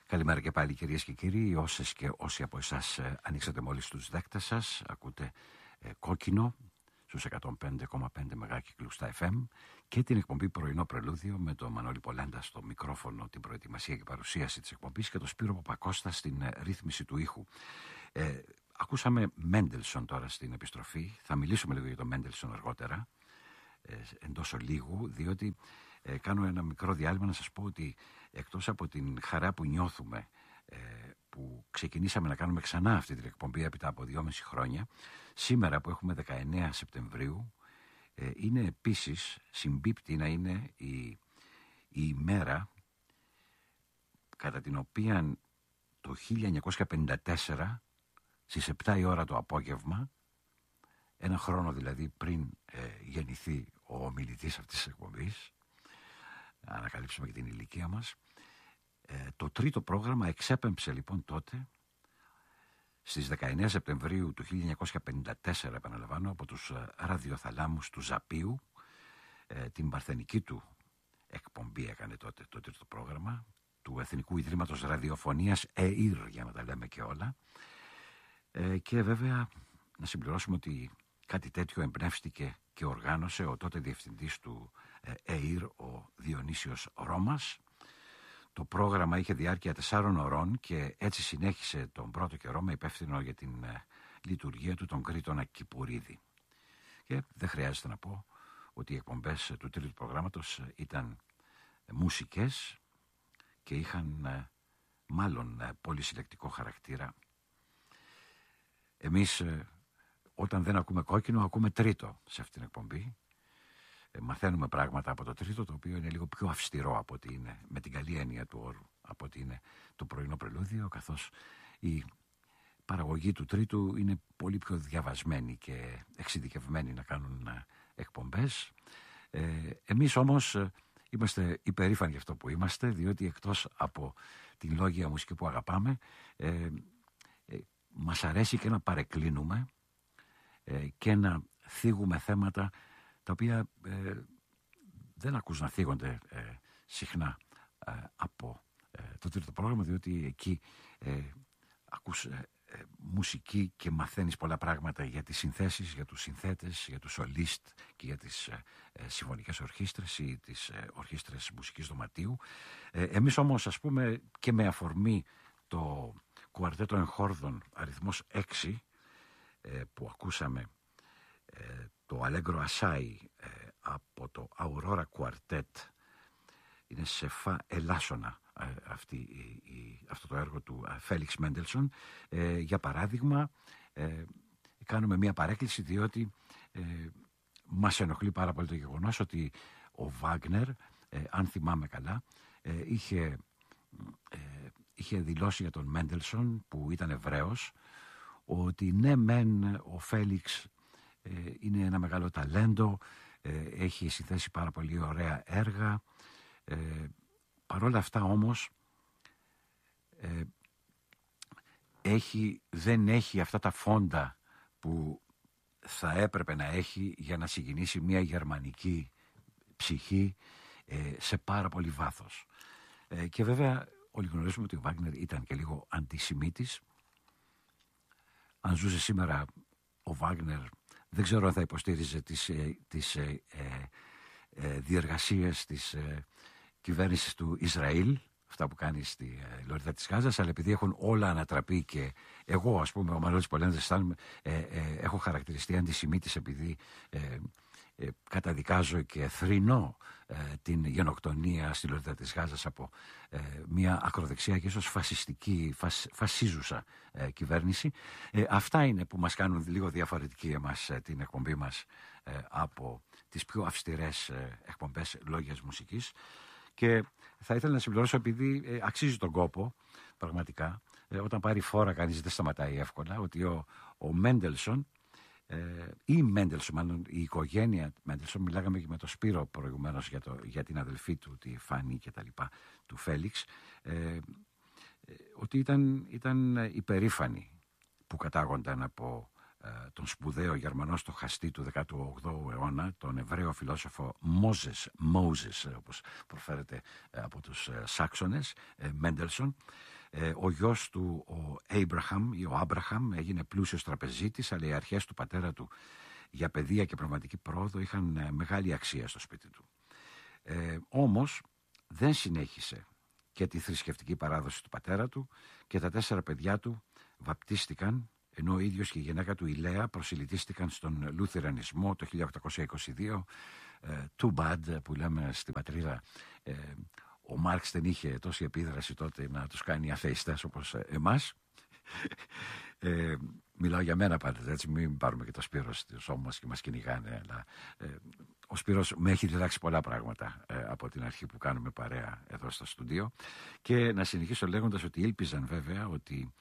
Καλημέρα και πάλι κυρίες και κύριοι, όσες και όσοι από εσάς ανοίξατε μόλις τους δέκτες σας. Ακούτε Κόκκινο στους 105,5 μεγάκυκλους στα FM και την εκπομπή Πρωινό Πρελούδιο με τον Μανώλη Πολέντα στο μικρόφωνο, την προετοιμασία και παρουσίαση της εκπομπής και τον Σπύρο Παπακώστα στην ρύθμιση του ήχου. Ακούσαμε Μέντελσον τώρα στην επιστροφή. Θα μιλήσουμε λίγο για τον Μέντελσον αργότερα, εντός ολίγου, διότι κάνω ένα μικρό διάλειμμα να σας πω ότι εκτός από την χαρά που νιώθουμε που ξεκινήσαμε να κάνουμε ξανά αυτή την εκπομπή έπειτα από 2,5 χρόνια, σήμερα που έχουμε 19 Σεπτεμβρίου είναι επίσης, συμπίπτει να είναι η ημέρα κατά την οποία το 1954 στις 7 η ώρα το απόγευμα, ένα χρόνο δηλαδή πριν γεννηθεί ο ομιλητής αυτής της εκπομπής, ανακαλύψουμε και την ηλικία μας, το τρίτο πρόγραμμα εξέπεμψε λοιπόν τότε στις 19 Σεπτεμβρίου του 1954, επαναλαμβάνω, από τους ραδιοθαλάμους του Ζαπίου. Την παρθενική του εκπομπή έκανε τότε το τρίτο πρόγραμμα του Εθνικού Ιδρύματος Ραδιοφωνίας ΕΙΡ, για να τα λέμε και όλα. Και βέβαια να συμπληρώσουμε ότι κάτι τέτοιο εμπνεύστηκε και οργάνωσε ο τότε διευθυντής του ΕΙΡ, ο Διονύσιος Ρώμας. Το πρόγραμμα είχε διάρκεια 4 ωρών και έτσι συνέχισε τον πρώτο καιρό με υπεύθυνο για την λειτουργία του τον Κρήτονα Κυπουρίδη. Και δεν χρειάζεται να πω ότι οι εκπομπές του τρίτου προγράμματος ήταν μουσικές και είχαν μάλλον πολύ συλλεκτικό χαρακτήρα. Εμείς όταν δεν ακούμε Κόκκινο ακούμε τρίτο σε αυτήν την εκπομπή. Μαθαίνουμε πράγματα από το τρίτο, το οποίο είναι λίγο πιο αυστηρό από ότι είναι, με την καλή έννοια του όρου, από ότι είναι το πρωινό πρελούδιο, καθώς η παραγωγή του τρίτου είναι πολύ πιο διαβασμένη και εξειδικευμένη να κάνουν εκπομπές. Εμείς όμως είμαστε υπερήφανοι για αυτό που είμαστε, διότι εκτός από την λόγια μουσική που αγαπάμε, μας αρέσει και να παρεκκλίνουμε και να θίγουμε θέματα τα οποία δεν ακούς να θίγονται συχνά από το τρίτο πρόγραμμα, διότι εκεί ακούς μουσική και μαθαίνεις πολλά πράγματα για τις συνθέσεις, για τους συνθέτες, για τους σολίστ και για τις συμφωνικές ορχήστρες ή τις ορχήστρες μουσικής δωματίου. Εμείς όμως, ας πούμε, και με αφορμή το κουαρτέτο εγχόρδων αριθμός 6 που ακούσαμε, το Allegro Assai από το Aurora Quartet, είναι σε φα ελάσσονα αυτό το έργο του Φέλιξ Μέντελσον. Για παράδειγμα, κάνουμε μια παρέκκληση, διότι μας ενοχλεί πάρα πολύ το γεγονός ότι ο Βάγνερ, αν θυμάμαι καλά, είχε δηλώσει για τον Μέντελσον, που ήταν Εβραίος, ότι ναι μεν ο Φέλιξ είναι ένα μεγάλο ταλέντο, έχει συνθέσει πάρα πολύ ωραία έργα, παρόλα αυτά όμως δεν έχει αυτά τα φόντα που θα έπρεπε να έχει για να συγκινήσει μια γερμανική ψυχή σε πάρα πολύ βάθος. Και βέβαια όλοι γνωρίζουμε ότι ο Βάγνερ ήταν και λίγο αντισημίτης. Αν ζούσε σήμερα ο Βάγνερ, δεν ξέρω αν θα υποστήριζε τις διεργασίες της κυβέρνησης του Ισραήλ, αυτά που κάνει στη Λωρίδα της Γάζας, αλλά επειδή έχουν όλα ανατραπεί και εγώ, ας πούμε, ο Μανώλης Πολένδας, έχω χαρακτηριστεί αντισημίτης επειδή καταδικάζω και θρηνώ την γενοκτονία στη Λωρίδα της Γάζας από μια ακροδεξιά και ίσως φασίζουσα κυβέρνηση. Αυτά είναι που μας κάνουν λίγο διαφορετική εμάς την εκπομπή μας από τις πιο αυστηρές εκπομπές λόγιας μουσικής. Και θα ήθελα να συμπληρώσω, επειδή αξίζει τον κόπο πραγματικά, όταν πάρει φόρα κανείς δεν σταματάει εύκολα, ότι ο Μέντελσον ή Μέντελσον, μάλλον η οικογένεια Μέντελσον, μιλάγαμε και με τον Σπύρο προηγουμένως για την αδελφή του, τη Φάνη και τα λοιπά, του Φέλιξ, ότι ήταν υπερήφανοι που κατάγονταν από τον σπουδαίο Γερμανό στοχαστή του 18ου αιώνα, τον Εβραίο φιλόσοφο Μόζες, όπως προφέρεται από τους Σάξονες, Μέντελσον, Ο γιος του, ο Άμπραχαμ, έγινε πλούσιος τραπεζίτης, αλλά οι αρχές του πατέρα του για παιδεία και πραγματική πρόοδο είχαν μεγάλη αξία στο σπίτι του. Όμως δεν συνέχισε και τη θρησκευτική παράδοση του πατέρα του και τα 4 παιδιά του βαπτίστηκαν, ενώ ο ίδιος και η γυναίκα του η Λέα προσιλητίστηκαν στον Λουθερανισμό το 1822. Too bad που λέμε στην πατρίδα. Ο Μάρξ δεν είχε τόση επίδραση τότε να τους κάνει αθεϊστές όπως εμάς. Μιλάω για μένα πάντα, έτσι, μην πάρουμε και το Σπύρο στο σώμα μας και μας κυνηγάνε, αλλά ο Σπύρος με έχει διδάξει πολλά πράγματα από την αρχή που κάνουμε παρέα εδώ στο στούντιο. Και να συνεχίσω λέγοντας ότι ήλπιζαν βέβαια ότι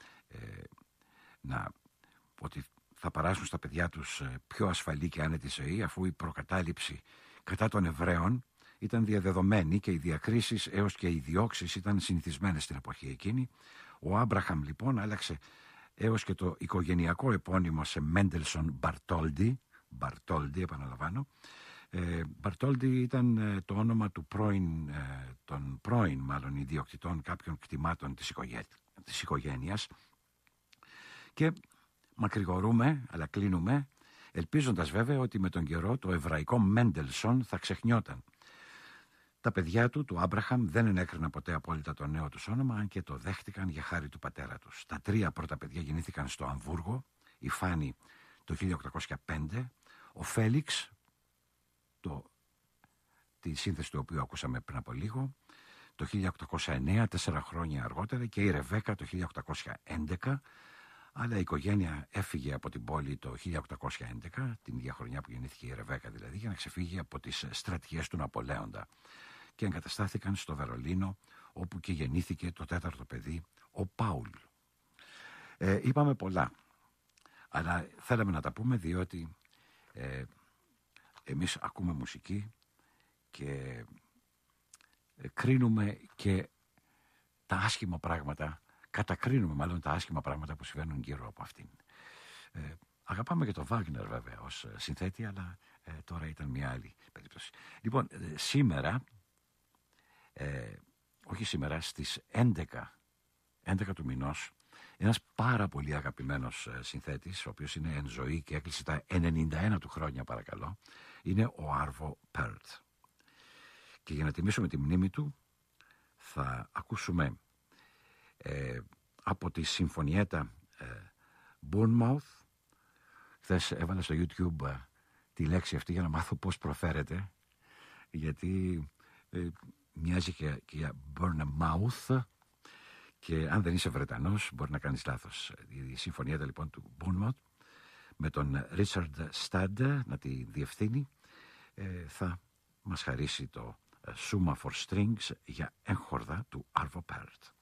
θα παράσουν στα παιδιά τους πιο ασφαλή και άνετη ζωή, αφού η προκατάληψη κατά των Εβραίων ήταν διαδεδομένη και οι διακρίσεις έως και οι διώξεις ήταν συνηθισμένες στην εποχή εκείνη. Ο Άμπραχαμ λοιπόν άλλαξε έως και το οικογενειακό επώνυμο σε Μέντελσον Μπαρτόλντι, επαναλαμβάνω. Μπαρτόλντι ήταν το όνομα των πρώην ιδιοκτητών κάποιων κτημάτων της οικογένειας. Και μακρηγορούμε, αλλά κλείνουμε, ελπίζοντας βέβαια ότι με τον καιρό το εβραϊκό Μέντελσον θα ξεχνιόταν. Τα παιδιά του Άμπραχαμ, δεν ενέκριναν ποτέ απόλυτα το νέο τους όνομα, αν και το δέχτηκαν για χάρη του πατέρα τους. Τα 3 πρώτα παιδιά γεννήθηκαν στο Αμβούργο, η Φάνη το 1805, ο Φέλιξ, τη σύνθεση του οποίου ακούσαμε πριν από λίγο, το 1809, 4 χρόνια αργότερα, και η Ρεβέκα το 1811, αλλά η οικογένεια έφυγε από την πόλη το 1811, την ίδια χρονιά που γεννήθηκε η Ρεβέκα δηλαδή, για να ξεφύγει από τις στρατιές του Ναπολέοντα, και εγκαταστάθηκαν στο Βερολίνο, όπου και γεννήθηκε το 4ο παιδί, ο Πάουλ. Είπαμε πολλά, αλλά θέλαμε να τα πούμε διότι εμείς ακούμε μουσική και κρίνουμε και τα άσχημα πράγματα, κατακρίνουμε μάλλον τα άσχημα πράγματα που συμβαίνουν γύρω από αυτήν. Αγαπάμε και τον Βάγνερ βέβαια ως συνθέτη, αλλά τώρα ήταν μια άλλη περίπτωση. Λοιπόν, στις 11 του μηνός, ένας πάρα πολύ αγαπημένος συνθέτης, ο οποίος είναι εν ζωή και έκλεισε τα 91 του χρόνια, παρακαλώ, είναι ο Άρβο Πέρτ. Και για να τιμήσουμε τη μνήμη του θα ακούσουμε από τη συμφωνιέτα Bournemouth. Χθες έβαλα στο YouTube τη λέξη αυτή για να μάθω πώς προφέρεται, γιατί μοιάζει και για Bournemouth, και αν δεν είσαι Βρετανός μπορεί να κάνεις λάθος. Η συμφωνιέτα λοιπόν του Bournemouth με τον Richard Stad να τη διευθύνει θα μας χαρίσει το Summa for Strings για έγχορδα του Arvo Pärt.